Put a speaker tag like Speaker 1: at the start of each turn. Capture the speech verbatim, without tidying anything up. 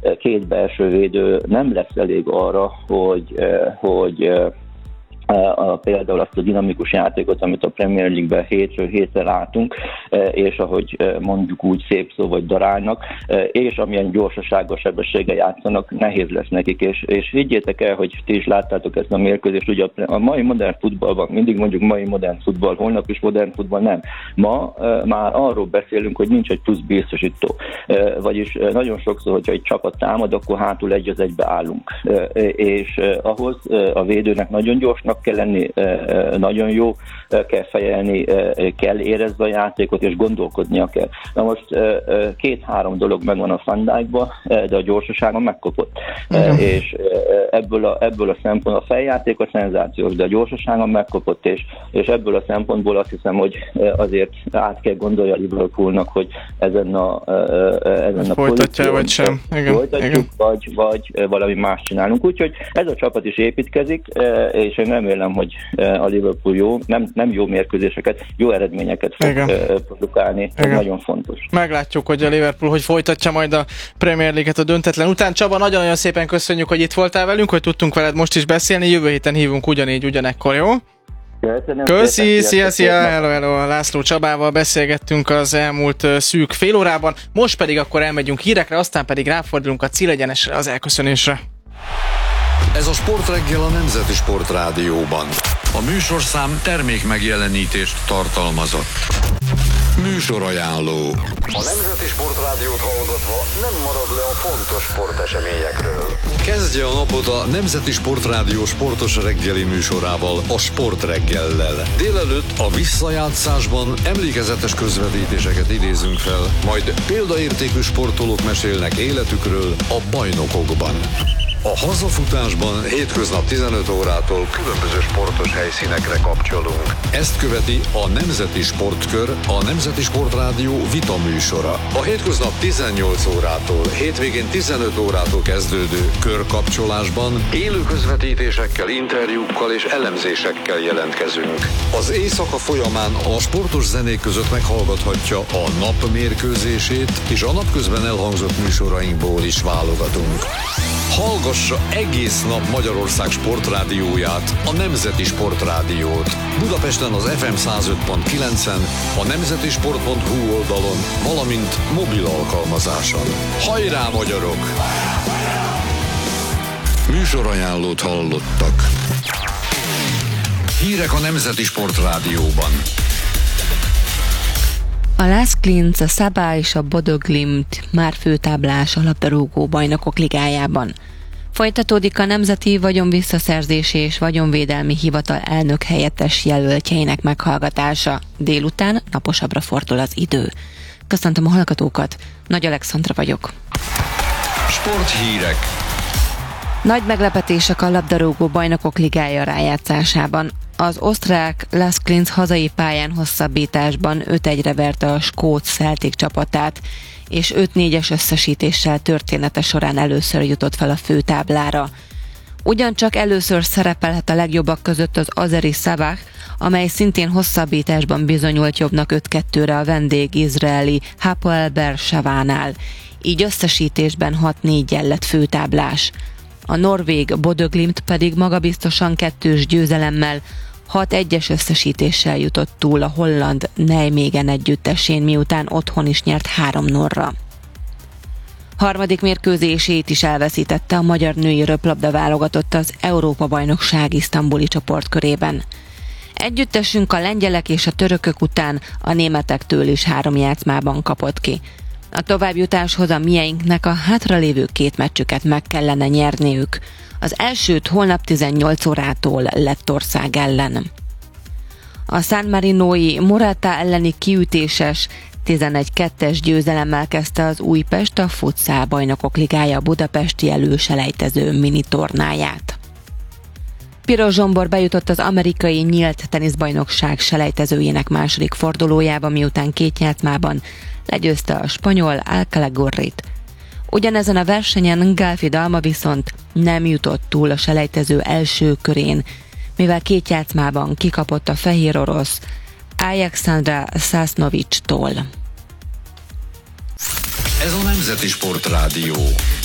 Speaker 1: két belső védő nem lesz elég arra, hogy, hogy A, például azt a dinamikus játékot, amit a Premier League-ben hétről hétre látunk, és ahogy mondjuk úgy szép szó, vagy darálnak, és amilyen gyorsaságos sebességgel játszanak, nehéz lesz nekik, és, és higgyétek el, hogy ti is láttátok ezt a mérkőzést, ugye a mai modern futballban, mindig mondjuk mai modern futball, holnap is modern futball, nem. Ma már arról beszélünk, hogy nincs egy plusz biztosító, vagyis nagyon sokszor, hogyha egy csapat támad, akkor hátul egy az egybe állunk, és ahhoz a védőnek nagyon gyorsnak kell lenni, nagyon jó kell fejelni, kell érezni a játékot, és gondolkodnia kell. Na most két-három dolog megvan a Van Dijkban, de a gyorsasága megkopott. Uh-huh. És ebből a, ebből a szempontból a feljáték a szenzációs, de a gyorsasága megkopott, és, és ebből a szempontból azt hiszem, hogy azért át kell gondolja a Liverpoolnak, hogy ezen a ezen a
Speaker 2: folytatja, vagy sem. Igen,
Speaker 1: folytatjuk, igen. Vagy, vagy valami más csinálunk. Úgyhogy ez a csapat is építkezik, és én remélem, hogy a Liverpool jó, nem, nem jó mérkőzéseket, jó eredményeket fog igen. produkálni. Ez igen. nagyon fontos.
Speaker 2: Meglátjuk, hogy a Liverpool hogy folytatja majd a Premier League-et a döntetlen után. Csaba, nagyon-nagyon szépen köszönjük, hogy itt voltál velünk, hogy tudtunk veled most is beszélni. Jövő héten hívunk ugyanígy, ugyanekkor, jó?
Speaker 1: Köszönöm.
Speaker 2: Köszi, szia, szia, hello, hello, László Csabával beszélgettünk az elmúlt szűk fél órában, most pedig akkor elmegyünk hírekre, aztán pedig ráfordulunk a célegyenesre, az elköszönésre.
Speaker 3: Ez a Sportreggel a Nemzeti Sportrádióban. A műsorszám termék megjelenítést tartalmazott. Műsorajánló. A Nemzeti Sportrádiót hallgatva nem marad le a fontos sporteseményekről. Kezdje a napot a Nemzeti Sportrádió sportos reggeli műsorával, a Sportreggellel. Délelőtt a visszajátszásban emlékezetes közvetítéseket idézünk fel, majd példaértékű sportolók mesélnek életükről a bajnokokban. A hazafutásban hétköznap tizenöt órától különböző sportos helyszínekre kapcsolunk. Ezt követi a Nemzeti Sportkör, a Nemzeti Sportrádió vita műsora. A hétköznap tizennyolc órától, hétvégén tizenöt órától kezdődő körkapcsolásban élő közvetítésekkel, interjúkkal és elemzésekkel jelentkezünk. Az éjszaka folyamán a sportos zenék között meghallgathatja a nap mérkőzését, és a napközben elhangzott műsorainkból is válogatunk. Hallgassa egész nap Magyarország sportrádióját, a Nemzeti Sportrádiót. Budapesten az ef em száz öt pont kilencen, a nemzeti sport pont hu oldalon, valamint mobil alkalmazáson. Hajrá, magyarok! Műsorajánlót hallottak. Hírek a Nemzeti Sportrádióban.
Speaker 4: A Lász Klinc, a Szabá és a Bodø Glimt már főtáblás a labdarúgó bajnokok ligájában. Folytatódik a Nemzeti Vagyonvisszaszerzési és Vagyonvédelmi Hivatal elnök helyettes jelöltjeinek meghallgatása. Délután naposabbra fordul az idő. Köszöntöm a hallgatókat, Nagy Alexandra vagyok.
Speaker 3: Sporthírek.
Speaker 4: Nagy meglepetések a labdarúgó bajnokok ligája rájátszásában. Az osztrák Lász Klinc hazai pályán hosszabbításban öt egyre verte a skót Celtic csapatát, és öt négyes összesítéssel története során először jutott fel a főtáblára. Ugyancsak először szerepelhet a legjobbak között az azeri Sabah, amely szintén hosszabbításban bizonyult jobbnak öt kettőre a vendég izraeli Hapoel Beer-Sevánál. Így összesítésben hat néggyel lett főtáblás. A norvég Bodø Glimt pedig magabiztosan kettős győzelemmel hat egyes összesítéssel jutott túl a holland Nijmegen együttesén, miután otthon is nyert három nullra. Harmadik mérkőzését is elveszítette a magyar női röplabda válogatott az Európa-bajnokság isztambuli csoportkörében. Együttesünk a lengyelek és a törökök után a németektől is három játszmában kapott ki. A továbbjutáshoz a mieinknek a hátralévő két meccsüket meg kellene nyerniük. Az elsőt holnap tizennyolc órától Lettország ellen. A San Marinói Morata elleni kiütéses tizenegy kettes győzelemmel kezdte az Újpest a Futsal Bajnokok Ligája budapesti előselejtező mini tornáját. Piros Zsombor bejutott az amerikai nyílt teniszbajnokság selejtezőjének második fordulójába, miután két játszmában legyőzte a spanyol Alcalá-Gorrit. Ugyanezen a versenyen Gálfi Dalma viszont nem jutott túl a selejtező első körén, mivel két játszmában kikapott a fehér orosz Alexandra Sasnovics-tól.
Speaker 3: Ez a Nemzeti Sportrádió.